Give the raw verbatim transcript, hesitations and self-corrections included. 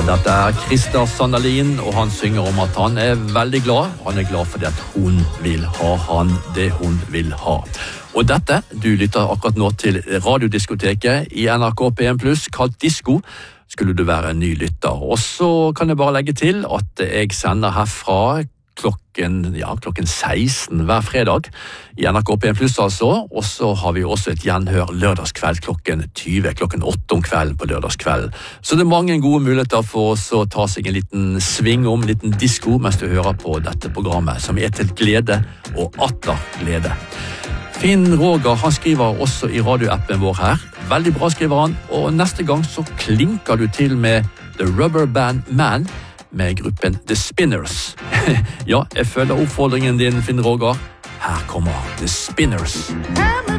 dette er Christer Sandelin, og han synger om at han er veldig glad. Han er glad fordi at hun vil ha han det hun vil ha. Og dette, du lytter akkurat nå til radiodiskoteket i N R K P en pluss, kalt Disko, skulle du være en ny lytter. Og så kan jeg bare legge til at jeg sender herfra klokken, ja, klokken seksten hver fredag i N R K P en pluss altså, og så har vi også et gjenhør lørdagskveld klokken tyve, klokken åtte om kvelden på lørdagskveld. Så det er mange gode muligheter for oss å ta seg en liten sving om, en liten disko, mens du hører på dette programmet, som er til glede og atter glede. Finn Roger, han skriver også i radioappen vår her. Veldig bra skriver han, og neste gang så klinker du til med The Rubber Band Man med gruppen The Spinners. Ja, jeg følger oppfordringen din, Finn Roger. Her kommer The Spinners.